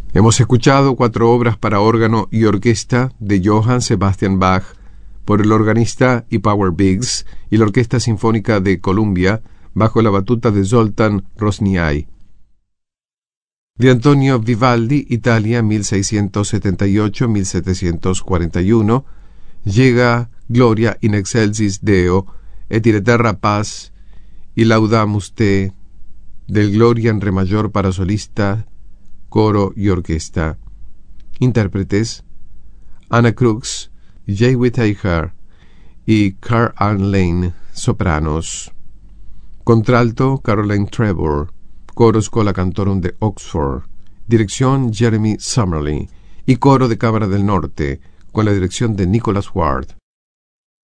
Hemos escuchado 4 obras para órgano y orquesta de Johann Sebastian Bach por el organista y Power Biggs y la Orquesta Sinfónica de Columbia bajo la batuta de Zoltán Rosniay. De Antonio Vivaldi, Italia, 1678-1741, llega Gloria in excelsis Deo et in terra paz y Laudamus Te, del Gloria en re mayor para solista, coro y orquesta. Intérpretes: Anna Crooks, Jay Whittaker y Carl Ann Lane, sopranos. Contralto: Caroline Trevor. Coro Schola Cantorum de Oxford. Dirección: Jeremy Summerly. Y coro de Cámara del Norte, con la dirección de Nicholas Ward.